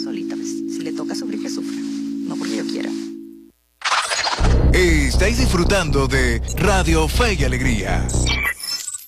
solita. Pues, si le toca sufrir, que sufra. No porque yo quiera. Estáis disfrutando de Radio Fe y Alegría.